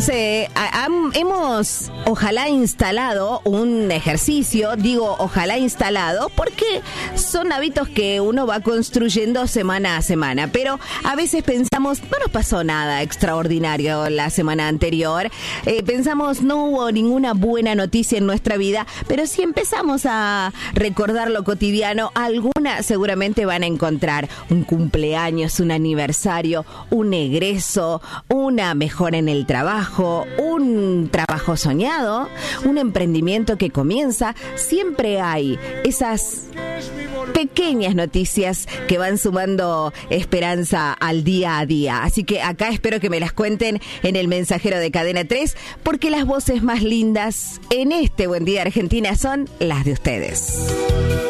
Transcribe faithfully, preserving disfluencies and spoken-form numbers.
eh, a, a, hemos ojalá instalado un ejercicio, digo ojalá instalado, porque son hábitos que uno va construyendo semana a semana, pero a veces pensamos, no nos pasó nada extraordinario la semana anterior, eh, pensamos no hubo ninguna buena noticia en nuestra vida, pero si empezamos a recordar lo cotidiano, alguna seguramente van a encontrar un cumpleaños, un aniversario, un egreso, una mejora en el trabajo, un trabajo soñado, un emprendimiento que comienza. Siempre hay esas pequeñas noticias que van sumando esperanza al día a día. Así que acá espero que me las cuenten en el mensajero de Cadena tres, porque las voces más lindas en este Buen Día Argentina son las de ustedes.